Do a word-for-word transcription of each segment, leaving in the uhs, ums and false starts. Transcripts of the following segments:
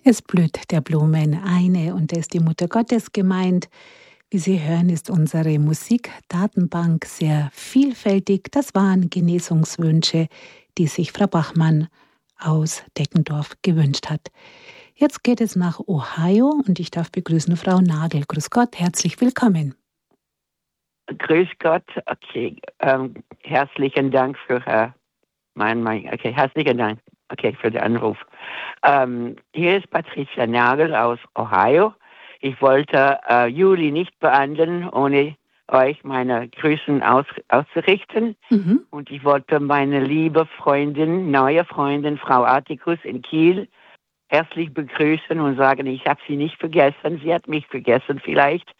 Es blüht der Blumen eine und da ist die Mutter Gottes gemeint. Wie Sie hören, ist unsere Musikdatenbank sehr vielfältig. Das waren Genesungswünsche, die sich Frau Bachmann aus Deckendorf gewünscht hat. Jetzt geht es nach Ohio und ich darf begrüßen Frau Nagel. Grüß Gott, herzlich willkommen. Grüß Gott, okay, ähm, herzlichen Dank für äh, mein, mein, okay, herzlichen Dank, okay, für den Anruf. Ähm, hier ist Patricia Nagel aus Ohio. Ich wollte äh, Juli nicht beenden, ohne euch meine Grüßen aus, auszurichten. Mhm. Und ich wollte meine liebe Freundin, neue Freundin, Frau Atticus in Kiel, herzlich begrüßen und sagen, ich habe sie nicht vergessen. Sie hat mich vergessen vielleicht.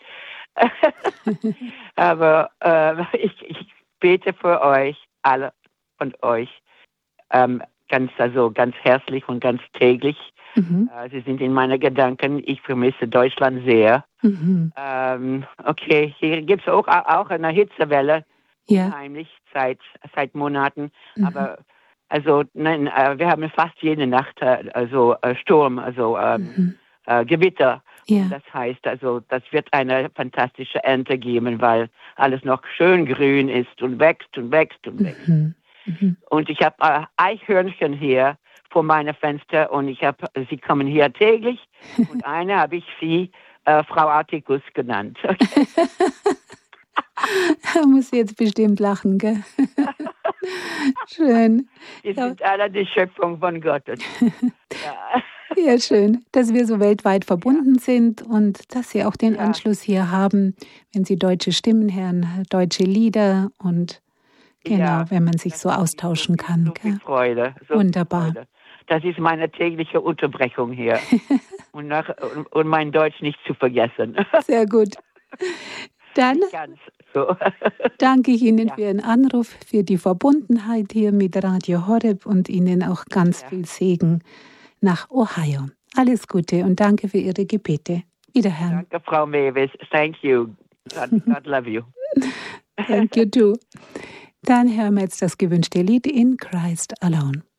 Aber äh, ich, ich bete für euch, alle von euch, ähm, ganz, also ganz herzlich und ganz täglich. Mhm. Äh, Sie sind in meinen Gedanken. Ich vermisse Deutschland sehr. Mhm. Ähm, okay, hier gibt es auch, auch eine Hitzewelle, ja. Unheimlich, seit, seit Monaten. Mhm. Aber also nein, äh, wir haben fast jede Nacht äh, also äh, Sturm, also ähm, mhm. äh, Gewitter. Ja. Das heißt also, das wird eine fantastische Ernte geben, weil alles noch schön grün ist und wächst und wächst und wächst. Mhm. Mhm. Und ich habe äh, Eichhörnchen hier vor meinem Fenster und ich habe, sie kommen hier täglich und eine habe ich sie äh, Frau Atticus genannt. Okay. Da muss jetzt bestimmt lachen, gell? Schön. Die sind ja. alle die Schöpfung von Gott. Ja. Ja, schön, dass wir so weltweit verbunden ja. sind und dass Sie auch den ja. Anschluss hier haben, wenn Sie deutsche Stimmen hören, deutsche Lieder und genau, ja, wenn man sich so austauschen so, kann. So viel Freude. So Wunderbar. Freude. Das ist meine tägliche Unterbrechung hier. und, nach, und, und mein Deutsch nicht zu vergessen. Sehr gut. Dann so. danke ich Ihnen ja. für Ihren Anruf, für die Verbundenheit hier mit Radio Horeb und Ihnen auch ganz ja. viel Segen nach Ohio. Alles Gute und danke für Ihre Gebete. Wiederhören. Danke, Frau Mewes. Thank you. God, God love you. Thank you too. Dann hören wir jetzt das gewünschte Lied In Christ Alone.